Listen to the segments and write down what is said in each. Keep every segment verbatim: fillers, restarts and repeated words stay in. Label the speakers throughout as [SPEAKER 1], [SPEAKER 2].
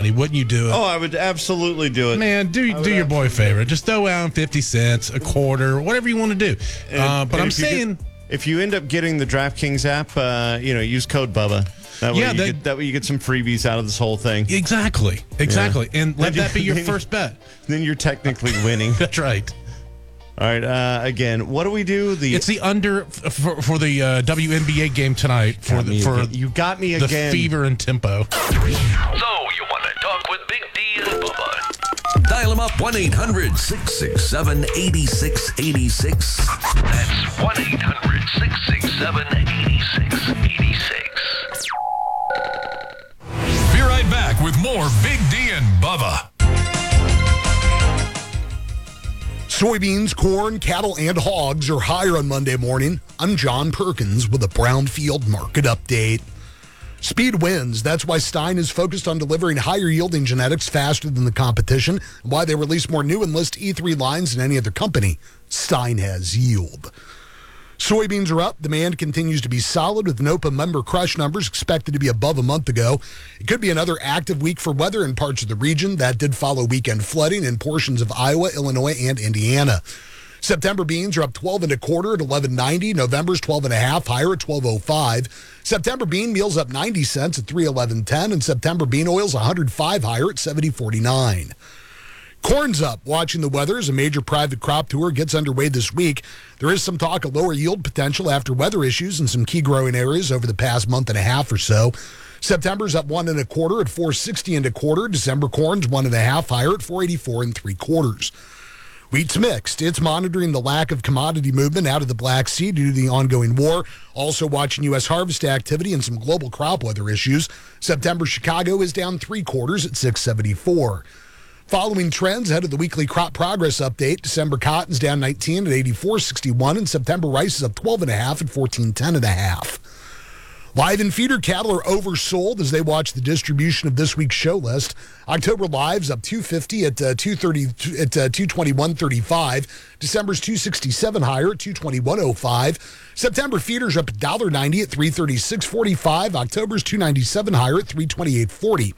[SPEAKER 1] money. Wouldn't you do it?
[SPEAKER 2] Oh, I would absolutely do it.
[SPEAKER 1] Man, do do your boy a favor. Just throw out fifty cents, a quarter, whatever you want to do.
[SPEAKER 2] And,
[SPEAKER 1] uh, but
[SPEAKER 2] and
[SPEAKER 1] I'm
[SPEAKER 2] if you
[SPEAKER 1] saying...
[SPEAKER 2] get, if you end up getting the DraftKings app, uh, you know, use code Bubba. That way,
[SPEAKER 1] yeah,
[SPEAKER 2] you
[SPEAKER 1] that,
[SPEAKER 2] get, that way you get some freebies out of this whole thing.
[SPEAKER 1] Exactly. Exactly. Yeah. And let
[SPEAKER 2] then
[SPEAKER 1] that be your first bet.
[SPEAKER 2] Then you're technically winning.
[SPEAKER 1] That's right.
[SPEAKER 2] All right. Uh, again, what do we do? The
[SPEAKER 1] It's the under for, for the uh, W N B A game tonight. For the, for
[SPEAKER 2] you got me
[SPEAKER 1] the
[SPEAKER 2] again.
[SPEAKER 1] fever and tempo.
[SPEAKER 3] So you want to talk with Big D and Bubba? Dial them up one eight hundred six six seven eight six eight six. That's one eight hundred six six seven eight six eight six.
[SPEAKER 4] Be right back with more Big D and Bubba.
[SPEAKER 5] Soybeans, corn, cattle, and hogs are higher on Monday morning. I'm John Perkins with a Brownfield market update. Speed wins. That's why Stein is focused on delivering higher yielding genetics faster than the competition, and why they release more new Enlist E three lines than any other company. Stein has yield. Soybeans are up. Demand continues to be solid with N O P A member crush numbers expected to be above a month ago. It could be another active week for weather in parts of the region. That did follow weekend flooding in portions of Iowa, Illinois, and Indiana. September beans are up twelve and a quarter at eleven ninety. November's twelve and a half higher at twelve oh five. September bean meal's up ninety cents at three eleven ten, and September bean oil's one hundred five higher at seventy forty-nine. Corn's up. Watching the weather as a major private crop tour gets underway this week. There is some talk of lower yield potential after weather issues in some key growing areas over the past month and a half or so. September's up one and a quarter at four sixty and a quarter. December corn's one and a half higher at four eighty-four and three quarters. Wheat's mixed. It's monitoring the lack of commodity movement out of the Black Sea due to the ongoing war. Also watching U S harvest activity and some global crop weather issues. September Chicago is down three quarters at six seventy-four. Following trends ahead of the weekly crop progress update, December cotton's down nineteen at eighty-four sixty-one, and September rice is up twelve and a half at fourteen ten and a half. Live and feeder cattle are oversold as they watch the distribution of this week's show list. October live's up two fifty at uh, two thirty at uh, two twenty-one thirty-five. December's two sixty-seven higher at two twenty-one oh five. September feeders up one ninety at three thirty-six forty-five. October's two ninety-seven higher at three twenty-eight forty.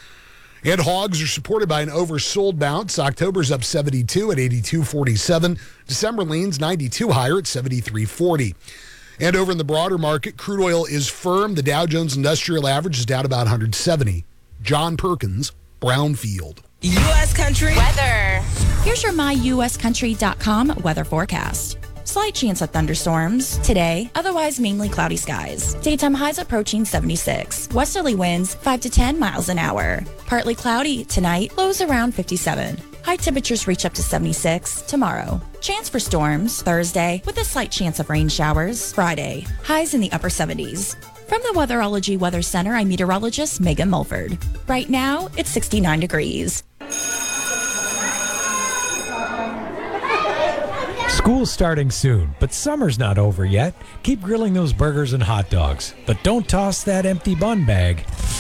[SPEAKER 5] And hogs are supported by an oversold bounce. October's up seventy-two at eighty-two forty-seven. December leans ninety-two higher at seventy-three forty. And over in the broader market, crude oil is firm. The Dow Jones Industrial Average is down about one hundred seventy. John Perkins, Brownfield.
[SPEAKER 6] U S Country
[SPEAKER 7] weather. Here's your my U S country dot com weather forecast. Slight chance of thunderstorms today, otherwise mainly cloudy skies. Daytime highs approaching seventy-six. Westerly winds five to ten miles an hour. Partly cloudy tonight, lows around fifty-seven. High temperatures reach up to seventy-six tomorrow. Chance for storms Thursday with a slight chance of rain showers. Friday, highs in the upper seventies. From the Weatherology Weather Center, I'm meteorologist Megan Mulford. Right now, it's sixty-nine degrees.
[SPEAKER 8] School's starting soon, but summer's not over yet. Keep grilling those burgers and hot dogs, but don't toss that empty bun bag.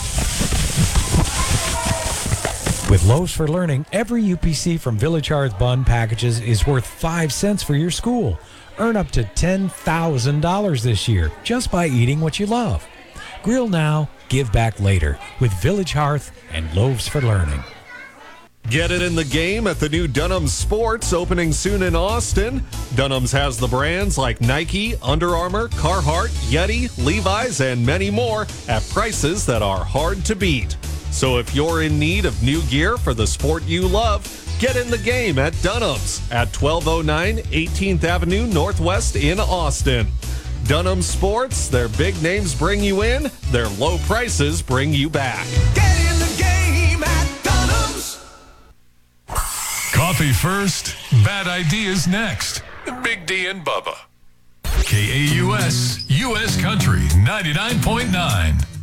[SPEAKER 8] With Loaves for Learning, every U P C from Village Hearth Bun packages is worth five cents for your school. Earn up to ten thousand dollars this year just by eating what you love. Grill now, give back later with Village Hearth and Loaves for Learning.
[SPEAKER 9] Get it in the game at the new Dunham's Sports opening soon in Austin. Dunham's has the brands like Nike, Under Armour, Carhartt, Yeti, Levi's, and many more at prices that are hard to beat. So if you're in need of new gear for the sport you love, get in the game at Dunham's at twelve oh nine eighteenth Avenue Northwest in Austin. Dunham's Sports, their big names bring you in, their low prices bring you back.
[SPEAKER 3] Get in the game at Dunham's.
[SPEAKER 4] Coffee first, bad ideas next. Big D and Bubba. K A U S, U S Country ninety-nine point nine.